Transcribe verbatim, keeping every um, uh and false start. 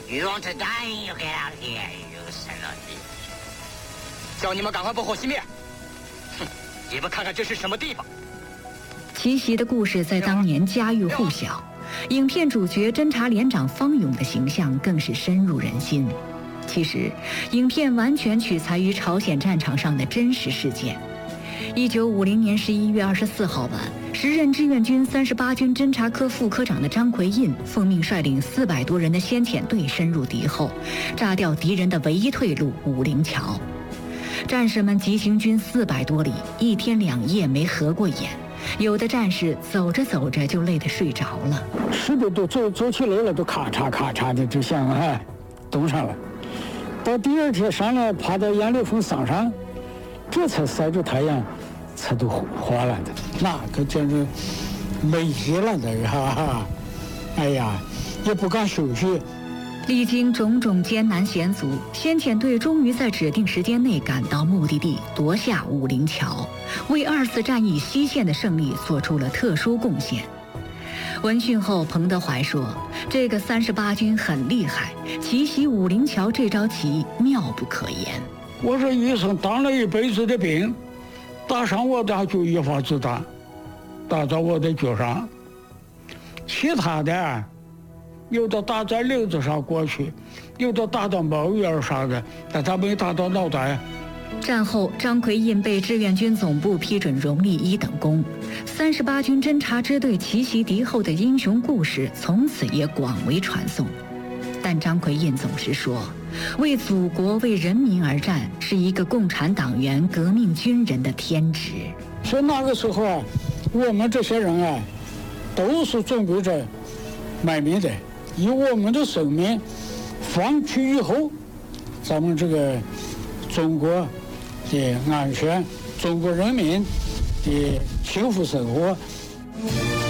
You want to die? You get out of here, you son of a... 叫你们赶快不火熄灭！哼，你们看看这是什么地方？ 奇袭的故事在当年家喻户晓，影片主角侦察连长方勇的形象更是深入人心。其实，影片完全取材于朝鲜战场上的真实事件。一九五零年十一月二十四号晚，时任志愿军三十八军侦察科副科长的张奎印奉命率领四百多人的先遣队深入敌后，炸掉敌人的唯一退路武陵桥。战士们急行军四百多里，一天两夜没合过眼，有的战士走着走着就累得睡着了， 吃的都走走起来了，都咔嚓咔嚓的就像哎冻上了。到第二天上来，爬到杨柳峰山上，这才晒着太阳，才都化了的，那可简直累极了的哈哈！哎呀，也不敢休息。 历经种种艰难险阻，先遣队终于在指定时间内赶到目的地，夺下武陵桥，为二次战役西线的胜利做出了特殊贡献。闻讯后，彭德怀说：“这个三十八军很厉害，奇袭武陵桥这招棋妙不可言。” 我这医生当了一辈子的病，打伤我的就一发子弹，打到我的脚上，其他的。有的打在瘤子上过去，有的打到毛眼啥的，但他没打到脑袋。 战后，张奎印被志愿军总部批准荣立一等功。三十八军侦察支队奇袭敌后的英雄故事从此也广为传颂。但张奎印总是说，为祖国、为人民而战是一个共产党员、革命军人的天职。 所以那个时候啊，我们这些人啊，都是准备着卖命的。以我们的生命放去以后，咱们这个中国的安全，中国人民的幸福生活。